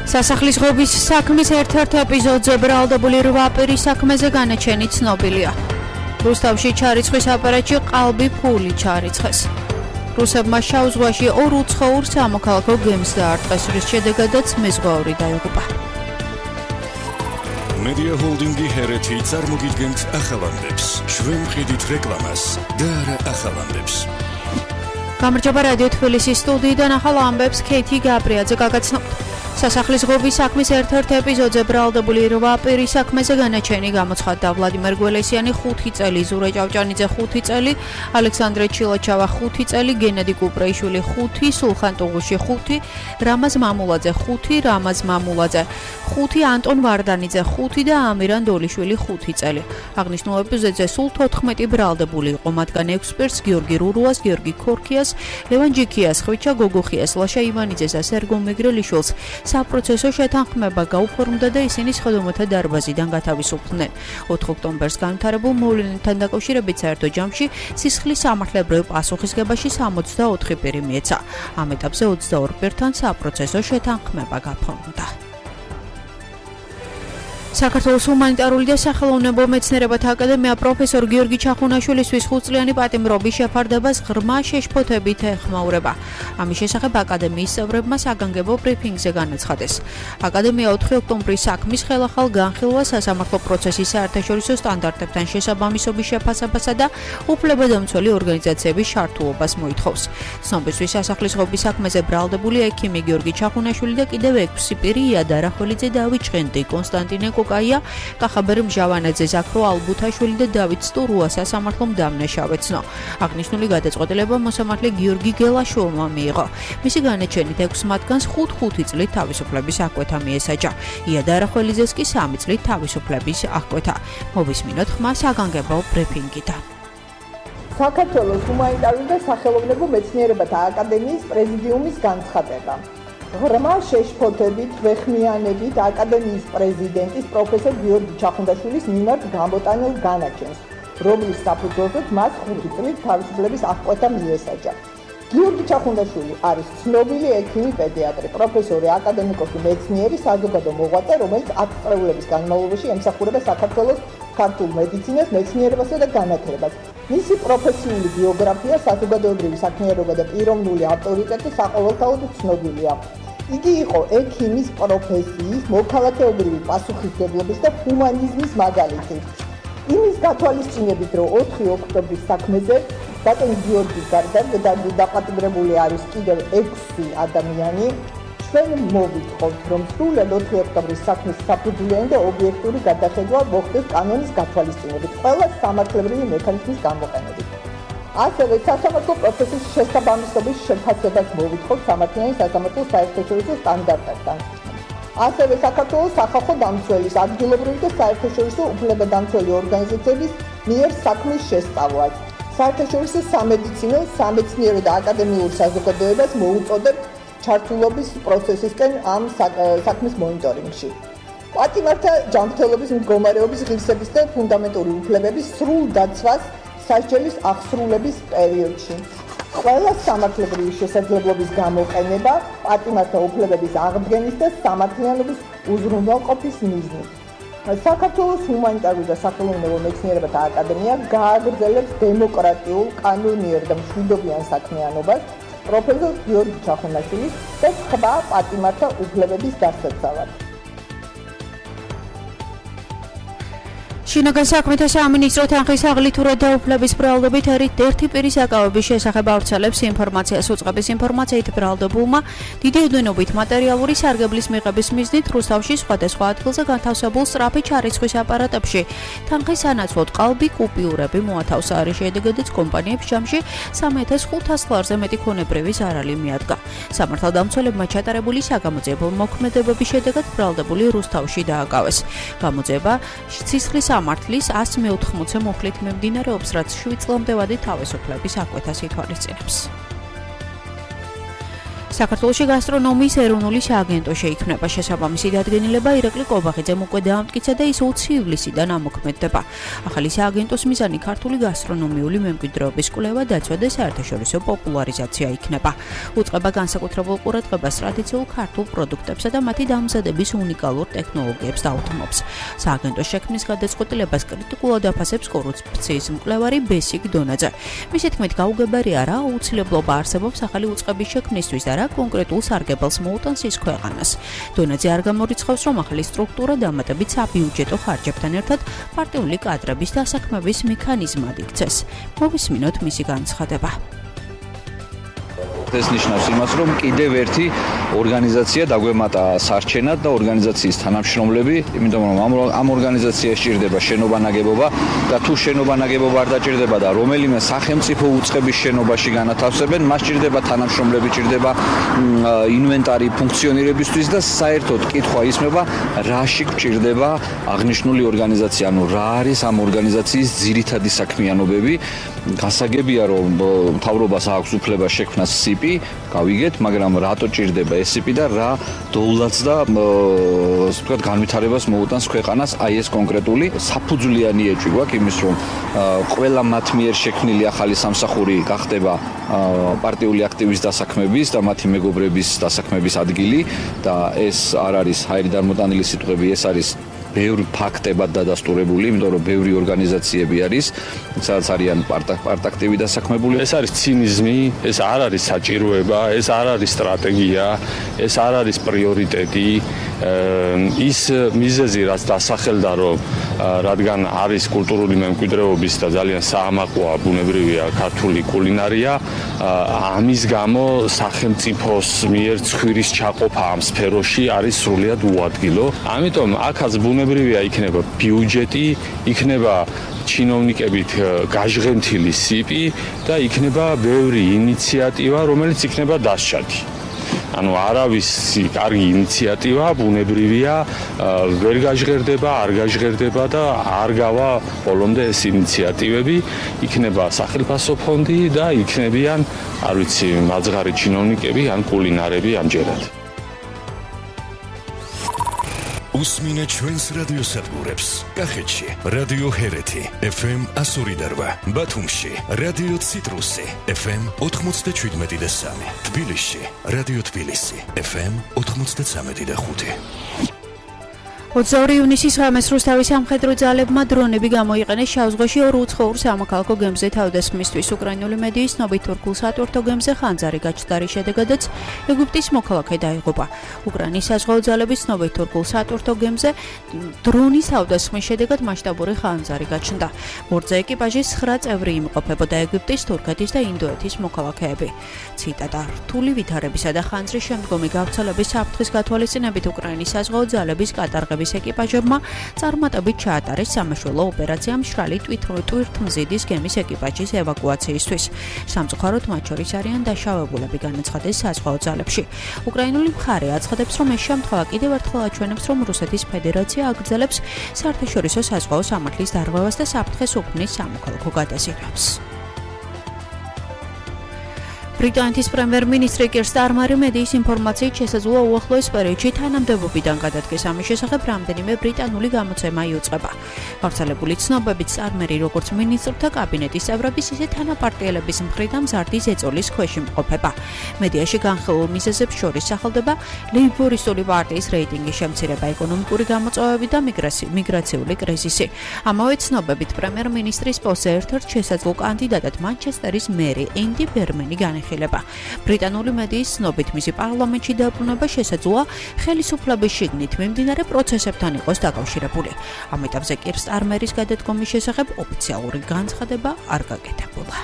სასახლის ღობის საქმის ერთ-ერთ ეპიზოდზე ბრალდებული 8 პირის საქმეზე განაჩენი ცნობილია. რუსთავში ჩარიცხვის აპარატში ყალბი ფული ჩარიცხეს. რუსებმა შავ ზღვაში 2 უცხოურ სამოქალაქო გემს დაარტყეს, რის შედეგადაც მეზღვაური დაიღუპა. Media Holding-ი ჰერეთი წარმოგიდგენთ ახალამდებს. ჩვენ ვყიდით რეკლამას და არა ახალამდებს. გამარჯობა რადიო თბილისის სტუდიიდან ახალ ამბებს ქეითი გაბრიაძე გაგაცნობთ. სასახლის ღობის საქმის ერთ-ერთ ეპიზოდზე ბრალდებული 8 პირის საქმეზე განაჩენი გამოცხადდა. ვლადიმერ გველესიანი 5 წელი, ზურა ჭავჭანიძე 5 წელი, ალექსანდრე ჩილაჩავა 5 წელი, გენადი კუპრეიშვილი 5, სულხან ტუღუში 5, რამაზ მამულაძე 5, რამაზ მამულაძე 5, ანტონ ვარდანიძე 5 და ამირან დოლიშვილი 5 წელი. აღნიშნულ ეპიზოდზე სულ 14 ბრალდებული იყო, მათგან 6 პირს გიორგი რურუას, გიორგი ქორქიას, ლევან ჯიქიას, ხვიჩა გოგოხიას, ლაშა ივანიძეს, სერგო მეგრელიშვილს საპროცესო შეთანხმება გაუფორმდა და ისინი სხდომათა დარბაზიდან გათავისუფლდნენ. 4 ოქტომბერს განვითარებულ მოვლენებთან დაკავშირებით საერთო ჯამში სისხლის სამართლებრივ პასუხისგებაში 64 პირი მიეცა. ამ ეტაპზე 22 პირთან საპროცესო შეთანხმება გაფორმდა. საქართველოს ჰუმანიტარული და სახელოვნებო მეცნიერებათა აკადემია პროფესორ გიორგი ჩახუნაშვილისთვის 5 წლიანი პატიმრობის შეფარდებას ღრმა შეშფოთებით ეხმაურება. ამის შესახებ აკადემიის წევრებმა საგანგებო ბრიფინგზე განაცხადეს. აკადემია 4 ოქტომბრის საქმის ხელახალ განხილვას, სასამართლო პროცესის საერთაშორისო სტანდარტებთან შესაბამისობის შეფასებასა და უფლებადამცველი ორგანიზაციების ჩართულობას მოითხოვს. ცნობისთვის სასახლის ღობის საქმეზე ბრალდებული ექიმი გიორგი ჩახუნაშვილი და კიდევ 6 პირი იადა არახველიძე, დავით ჭყინტი, კონსტანტინე კაია, კახაბერ მჟავანაძე, ზაქრო ალბუთაშვილი და დავით სტურუა სასამართლომ დამნაშავეცნო. აღნიშნული გადაწყვეტილება მოსამართლე გიორგი გელაშვილმა მიიღო. მისი განაჩენით 6 მათგანს 5 წლით თავისუფლების აღკვეთა მიესაჯა. იადა არახველიძეს კი 3 წლით თავისუფლების აღკვეთა. მოვისმინოთ ხმა საგანგებო ბრიფინგიდან. საქართველოს ჰუმანიტარული და სახელოვნებო მეცნიერებათა აკადემიის პრეზიდიუმის განცხადება. ღრმა შეშფოთებით ვეხმიანებით აკადემიის პრეზიდენტის პროფესორ გიორგი ჩახუნდაშვილის მიმართ გამოტანილ განაჩენს, რომლის საფუძველზეც მას 5 წლით თავისუფლების აღკვეთა მიესაჯა. გიორგი ჩახუნდაშვილი არის ცნობილი ექიმი, პედიატრი, პროფესორი, აკადემიკოსი, მეცნიერი, საზოგადო მოღვაწე, რომელიც 10 წლების განმავლობაში ემსახურება საქართველოს ქართულ მედიცინას, მეცნიერებასა და განათლებას. მისი პროფესიული ბიოგრაფია, საზოგადოებრივი საქმიანობა და პიროვნული ავტორიტეტი საყოველთაოდ ცნობილია. იგი იყო ექიმის პროფესიის, მოქალაქეობრივი პასუხისმგებლობის და ჰუმანიზმის მაგალითი. იმის გათვალისწინებით, რომ 4 ოქტომბრის საქმეზე ბატონ გიორგის გარდა დაპატიმრებული არის კიდევ 6 ადამიანი, ჩვენ მოვითხოვთ, რომ სრულად 4 ოქტომბრის საქმის საფუძვლიანი და ობიექტური გადახედვა მოხდეს კანონის გათვალისწინებით, ყველა სამართლებრივი მექანიზმის გამოყენებით. ასევე სასამართლო პროცესის შესაბამისობის შეფასებას მოვითხოვთ სამართლიანი სასამართლო საერთაშორისო სტანდარტებთან. ასევე საქართველოს სახალხო დამცველის, ადგილობრივი და საერთაშორისო უფლებადამცველი ორგანიზაციების მიერ საქმის შესწავლას. საერთაშორისო სამედიცინო, სამეცნიერო და აკადემიურ საზოგადოებას მოუწოდებთ ჩართულობის პროცესისკენ ამ საქმის მონიტორინგში. პატიმართა ჯანმრთელობის მდგომარეობის ღირსების და ფუნდამენტური უფლებების სრულ დაცვას სასჯელის აღსრულების პერიოდში. ყველა სამართლებრივი შესაძლებლობის გამოყენება პატიმართა უფლებების აღდგენის და სამართლიანობის უზრუნველყოფის მიზნით. საქართველოს ჰუმანიტარული და სახელოვნებო მეცნიერებათა აკადემია გააგრძელებს დემოკრატიულ, კანონიერ და მშვიდობიან საქმიანობას პროფესორ გიორგი ჩახუნაშვილის და სხვა პატიმართა უფლებების დასაცავად. შინაგან საქმეთა სამინისტრო თანხის აღლითურად დაუფლების ბრალდებით ერთი პირის აკავების შესახებ ავრცელებს ინფორმაციას. უწყების ინფორმაციით ბრალდებულმა დიდი ოდენობით მატერიალური სარგებლის მიღების მიზნით რუსთავში სხვადასხვა ადგილზე განთავსებულ სწრაფი ჩარიცხვის აპარატებში თანხის სანაცვლოდ ყალბი კუპიურები მოათავსა. არის შედეგადაც კომპანიებს ჯამში 3500 ლარზე მეტი ქონებრივი ზარალი მიადგა. სამართალდამცველებმა ჩატარებული საგამოძიებო მოქმედებების შედეგად ბრალდებული რუსთავში დააკავეს. გამოძიება სისხლის სამართლის 180 მუხლით მიმდინარეობს, რაც 7 წლამდე ვადით თავისუფლების აღკვეთას ითვალისწინებს. საქართველოში გასტრონომიის ეროვნული სააგენტო შეიქმნება. შესაბამისი დადგენილება ირაკლი კობახიძემ უკვე დაამტკიცა და ის 20 ივლისიდან ამოქმედდება. ახალი სააგენტოს მიზანი ქართული გასტრონომიული მემკვიდრეობის კვლევა, დაცვა და საერთაშორისო პოპულარიზაცია იქნება. უწყება განსაკუთრებულ ყურადღებას ტრადიციულ ქართულ პროდუქტებსა და მათი დამზადების უნიკალურ ტექნოლოგიებს დაუთმობს. სააგენტოს შექმნის გადაწყვეტილებას კრიტიკულად აფასებს კორუფციის მკვლევარი ბესიკ დონაძე. მისი თქმით, გაუგებარია რა აუცილებლობა არსებობს ახალი უწყების შექმნისთვის და რა კონკრეტულ სარგებელს მოუტანს ის ქვეყანას. დონაძე არ გამორიცხავს, რომ ახალი სტრუქტურა დამატებით საბიუჯეტო ხარჯებთან ერთად პარტიული კადრების დასაქმების მექანიზმად იქცეს. მოვისმინოთ მისი განცხადება. ეს ნიშნავს იმას, რომ კიდევ ერთი ორგანიზაცია დაგვემატა სარჩენად და ორგანიზაციის თანამშრომლები, იმიტომ რომ ამ ორგანიზაციას სჭირდება შენობა-ნაგებობა და თუ შენობა-ნაგებობა არ დაჭირდება და რომელიმე სახელმწიფო უწყების შენობაში განათავსებენ, მას სჭირდება თანამშრომლები, სჭირდება ინვენტარი ფუნქციონირებისთვის და საერთოდ კითხვა ისმება, რაში გვჭირდება აღნიშნული ორგანიზაცია, ანუ რა არის ამ ორგანიზაციის ძირითადი საქმიანობები. გასაგებია, რომ მთავრობას აქვს უფლება შექმნას სიპი, გავიგეთ, მაგრამ რატო ჭირდება ეს სიპი და რა დოულაც და ვთქვათ განვითარებას მოუტანს ქვეყანას აი ეს კონკრეტული საფუძვლიანი ეჭვი გვაქვს იმის, რომ ყველა მათ მიერ შექმნილი ახალი სამსახური გახდება პარტიული აქტივის დასაქმების და მათი მეგობრების დასაქმების ადგილი და ეს არ არის ჰაერი დამოტანილი სიტყვები, ეს არის ბევრი ფაქტებად დადასტურებული, იმიტომ რომ ბევრი ორგანიზაციები არის, სადაც არიან პარტაქტივი დასაქმებული. ეს არის ცინიზმი, ეს არ არის საჭიროება, ეს არ არის სტრატეგია, ეს არ არის პრიორიტეტი. ის მიზეზი, რაც დასახელდა, რომ რადგან არის კულტურული მემკვიდრეობის და ძალიან საამაყოა ბუნებრივია ქართული კულინარია, ამის გამო სახელმწიფოს მიერ ცხვირის ჩაყოფა ამ სფეროში არის სრულიად უადგილო. ამიტომ აქაც ბუნებრივია იქნება ბიუჯეტი, იქნება ჩინოვნიკებით გაჟღენთილი სიპი და იქნება ბევრი ინიციატივა, რომელიც იქნება დასჭადი. ანუ არავისი კარგი ინიციატივა ბუნებრივია ვერ გაჟღერდება, არ გაჟღერდება და არ გავა ბოლომდე ეს ინიციატივები, იქნება სახელმწიფო ფონდი და იქნებიან, არ ვიცი, მაძღარი ჩინოვნიკები ან კულინარები ამჯერად. უსმინეთ ჩვენს რადიოსადგურებს. კახეთში რადიო ჰერეთი FM 102.8, ბათუმში რადიო ციტრუსი FM 97.3, თბილისში რადიო თბილისი FM 93.5. 22 ივნისის ღამეს რუსთავის სამხედრო ძალებმა დრონები გამოიყენეს შავ-ზღვაში ორ უცხოურ სამოქალაქო გემზე თავდასხმისთვის. უკრაინული მედიის ცნობით თურქულ სატვირთო გემზე ხანძარი გაჩნდა, შედეგადაც ეგვიპტის მოქალაქე დაიღუპა. უკრაინის საზღვაო ძალების ცნობით თურქულ სატვირთო გემზე დრონის თავდასხმის შედეგად მასშტაბური ხანძარი გაჩნდა. ბორტზე ეკიპაჟის 9 წევრი იმყოფებოდა, ეგვიპტის, თურქეთის და ინდოეთის მოქალაქეები. ციტატა: რთული ვითარებისა და ხანძრის შემდგომი გავრცელების საფრთხის გათვალისწინებით უკრაინის საზღვაო ძალების კატარღების ეკიპაჟებმა წარმატებით ჩაატარეს სამაშველო ოპერაცია მშრალი ტვირთმზიდის გემის ეკიპაჟის ევაკუაციისთვის. სამწუხაროდ მათ შორის არიან დაშავებულები, განაცხადეს საზღვაო ძალებში. უკრაინული მხარე აცხადებს, რომ ეს შემთხვევა კიდევ ერთხელ აჩვენებს, რომ რუსეთის ფედერაცია აგრძელებს საერთაშორისო საზღვაო სამართლის დარღვევას და საფრთხეს უქმნის სამოქალაქო გადაზიდვებს. ბრიტანეთის პრემიერ-მინისტრი კერ სტარმერი მედიის ინფორმაციით შესაძლოა უახლოეს პერიოდში თანამდებობიდან გადადგეს. ამის შესახებ რამდენიმე ბრიტანული გამოცემა იუწყება. გავრცელებული ცნობებით სტარმერი როგორც მინისტრთა კაბინეტის წევრების, ისე თანაპარტიელების მხრიდან მზარდი ზეწოლის ქვეშ იმყოფება. მედიაში განხილულ მიზეზებს შორის სახელდება ლეიბორისტული პარტიის რეიტინგის შემცირება, ეკონომიკური გამოწვევები და მიგრაციული კრიზისი. ამავე ცნობებით პრემიერ-მინისტრის პოსტზე ერთ-ერთ შესაძლო კანდიდატად მანჩესტერის მერი ენდი ბერმენი განიხილება. ბრიტანული მედიის ცნობით მისი პარლამენტში დაბრუნება შესაძლოა ხელისუფლების შიგნით მიმდინარე პროცესებთან იყოს დაკავშირებული. ამ ეტაპზე კერ სტარმერის გადადგომის შესახებ ოფიციალური განცხადება არ გაკეთებულა.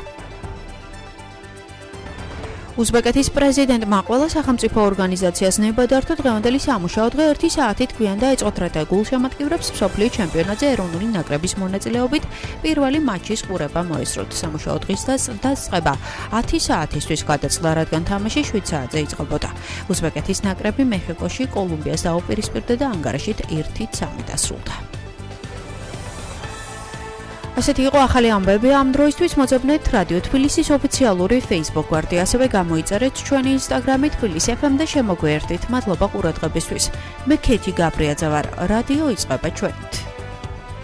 უზბეკეთის პრეზიდენტმა ყველა სახელმწიფო ორგანიზაციას ნებადართო დღევანდელი სამუშაო დღე 1 საათით გვიან დაეწყო და გულშემატკივრებს მსოფლიო ჩემპიონატზე ეროვნული ნაკრების მონაწილეობით პირველი მაჩის ყურება მოესწროთ. სამუშაო დღის დაწყება 10 საათისთვის გადაწყდა, რადგან თამაში 7 საათზე იწყებოდა. უზბეკეთის ნაკრები მეხიკოში კოლუმბიას დაუპირისპირდა და ანგარიშით 1-3 დასრულდა. ასეთი იყო ახალი ამბები ამ დროისთვის. მოძებნეთ რადიო თბილისის ოფიციალური Facebook გვერდი, ასევე გამოიწერეთ ჩვენი Instagram-ი თბილისი FM და შემოგვიერთდით. მადლობა ყურადღებისთვის. მე ქეთი გაბრიაძე ვარ. რადიო იწყება ჩვენით.